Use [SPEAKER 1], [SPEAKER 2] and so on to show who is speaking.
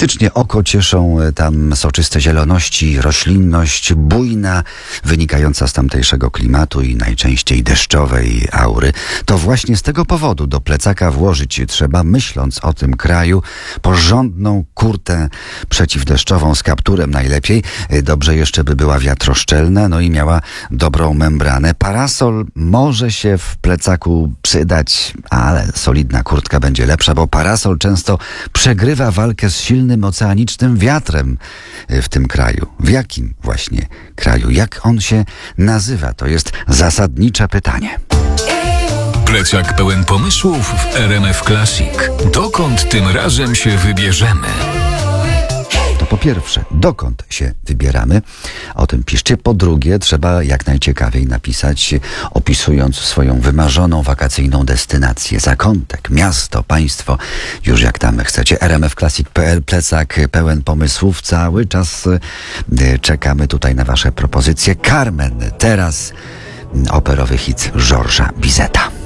[SPEAKER 1] Faktycznie oko cieszą tam soczyste zieloności, roślinność bujna, wynikająca z tamtejszego klimatu i najczęściej deszczowej aury. To właśnie z tego powodu do plecaka włożyć trzeba, myśląc o tym kraju, porządną kurtę przeciwdeszczową z kapturem najlepiej. Dobrze jeszcze by była wiatroszczelna, no i miała dobrą membranę. Parasol może się w plecaku przydać, ale solidna kurtka będzie lepsza, bo parasol często przegrywa walkę z silnym oceanicznym wiatrem w tym kraju. W jakim właśnie kraju? Jak on się nazywa? To jest zasadnicze pytanie.
[SPEAKER 2] Plecak pełen pomysłów w RMF Classic. Dokąd tym razem się wybierzemy?
[SPEAKER 1] To po pierwsze, dokąd się wybieramy? O tym piszcie. Po drugie, trzeba jak najciekawiej napisać, opisując swoją wymarzoną wakacyjną destynację. Zakątek, miasto, państwo, już jak tam chcecie. rmfclassic.pl, plecak pełen pomysłów. Cały czas czekamy tutaj na wasze propozycje. Carmen, teraz operowy hit Georgesa Bizeta.